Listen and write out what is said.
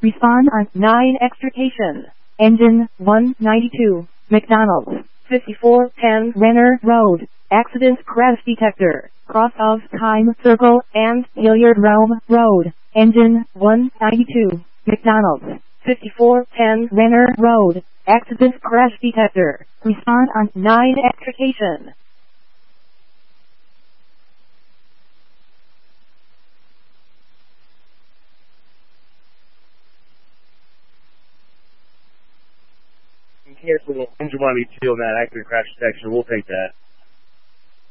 Respond on 9 extrication. Engine 192. McDonald's. 5410 Renner Road. Accident crash detector. Cross of Time Circle and Hilliard Realm Road. Engine 192. McDonald's. 5410 Renner Road. Accident crash detector. Respond on 9 extrication. Careful, engine 182 on that accident crash detection. We'll take that.